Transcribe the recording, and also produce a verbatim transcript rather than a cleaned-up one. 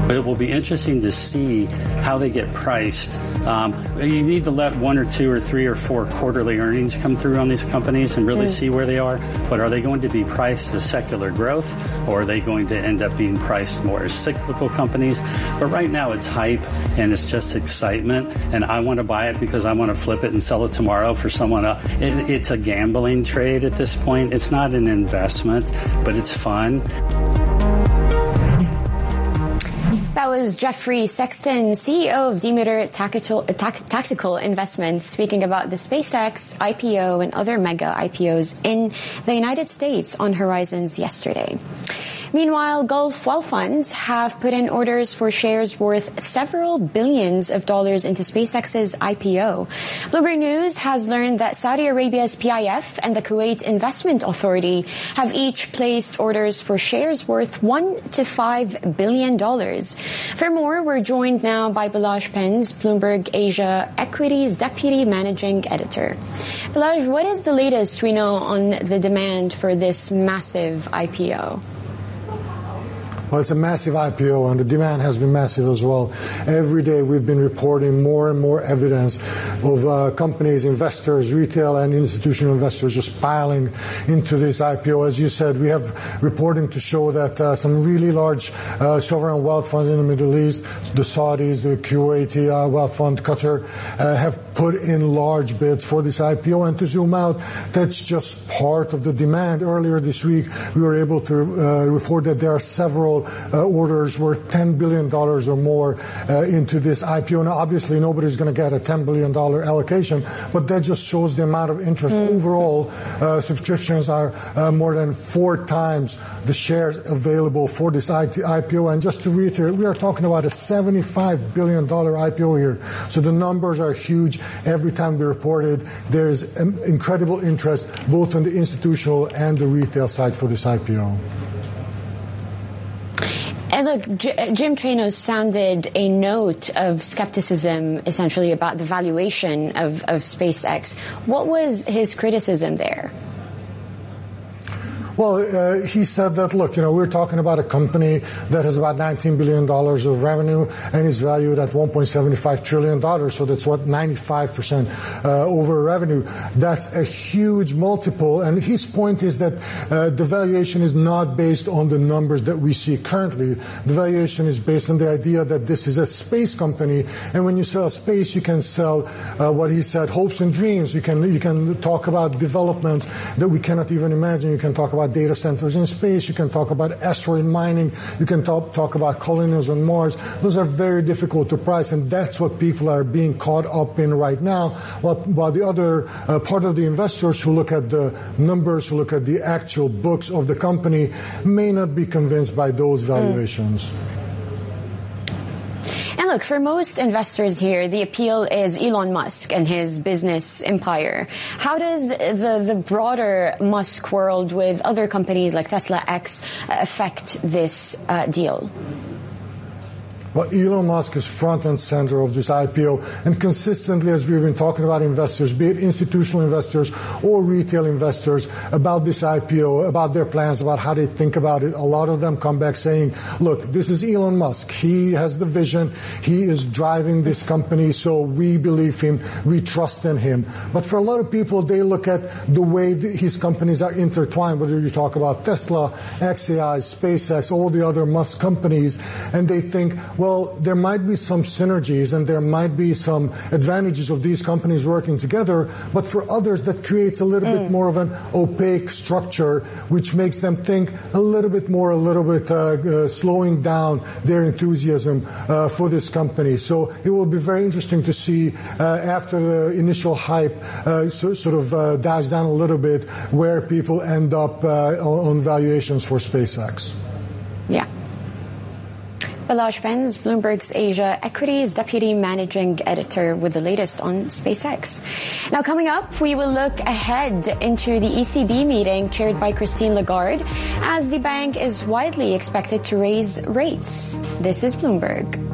but it will be interesting to see how they get priced. Um, you need to let one or two or three or four quarterly earnings come through on these companies and really mm. see where they are. But are they going to be priced as secular growth, or are they going to end up being priced more as cyclical companies? But right now it's hype and it's just excitement, and I want to buy it because I want to flip it and sell it tomorrow for someone else. It, it's a gambling trade at this point. It's not an investment, but it's fun. That was Jeffrey Sexton, C E O of Demeter Tactical, Tactical Investments, speaking about the SpaceX I P O and other mega I P Os in the United States on horizons yesterday. Meanwhile, Gulf wealth funds have put in orders for shares worth several billions of dollars into SpaceX's I P O. Bloomberg News has learned that Saudi Arabia's P I F and the Kuwait Investment Authority have each placed orders for shares worth one to five billion dollars. For more, we're joined now by Balazs Penz, Bloomberg Asia Equities Deputy Managing Editor. Balazs, what is the latest we know on the demand for this massive I P O? Well, it's a massive I P O, and the demand has been massive as well. Every day we've been reporting more and more evidence of uh, companies, investors, retail and institutional investors just piling into this I P O. As you said, we have reporting to show that uh, some really large uh, sovereign wealth funds in the Middle East, the Saudis, the Kuwaiti uh, wealth fund, Qatar, uh, have put in large bids for this I P O. And to zoom out, that's just part of the demand. Earlier this week, we were able to uh, report that there are several Uh, orders worth ten billion dollars or more uh, into this I P O. Now, obviously, nobody's going to get a ten billion dollars allocation, but that just shows the amount of interest. Mm. Overall, uh, subscriptions are uh, more than four times the shares available for this I P O. And just to reiterate, we are talking about a seventy-five billion dollars I P O here. So the numbers are huge. Every time we report it, there is incredible interest both on the institutional and the retail side for this I P O. And look, J- Jim Tranos sounded a note of skepticism, essentially, about the valuation of, of SpaceX. What was his criticism there? Well, uh, he said that, look, you know, we're talking about a company that has about nineteen billion dollars of revenue and is valued at one point seven five trillion dollars. So that's what, ninety-five percent uh, over revenue. That's a huge multiple. And his point is that uh, the valuation is not based on the numbers that we see currently. The valuation is based on the idea that this is a space company. And when you sell space, you can sell uh, what he said, hopes and dreams. You can, you can talk about developments that we cannot even imagine. You can talk about data centers in space. You can talk about asteroid mining. You can talk, talk about colonies on Mars. Those are very difficult to price, and that's what people are being caught up in right now. While, while the other uh, part of the investors who look at the numbers, who look at the actual books of the company, may not be convinced by those valuations. Mm. And look, for most investors here, the appeal is Elon Musk and his business empire. How does the, the broader Musk world with other companies like Tesla X affect this uh, deal? Well, Elon Musk is front and center of this I P O, and consistently, as we've been talking about investors, be it institutional investors or retail investors, about this I P O, about their plans, about how they think about it, a lot of them come back saying, look, this is Elon Musk. He has the vision. He is driving this company, so we believe him. We trust in him. But for a lot of people, they look at the way his companies are intertwined, whether you talk about Tesla, X A I, SpaceX, all the other Musk companies, and they think, well, there might be some synergies and there might be some advantages of these companies working together, but for others that creates a little mm. bit more of an opaque structure, which makes them think a little bit more, a little bit uh, uh, slowing down their enthusiasm uh, for this company. So it will be very interesting to see uh, after the initial hype uh, so, sort of uh, dies down a little bit where people end up uh, on, on valuations for SpaceX. Yeah. Balazs Penz, Bloomberg's Asia Equities Deputy Managing Editor, with the latest on SpaceX. Now, coming up, we will look ahead into the E C B meeting chaired by Christine Lagarde, as the bank is widely expected to raise rates. This is Bloomberg.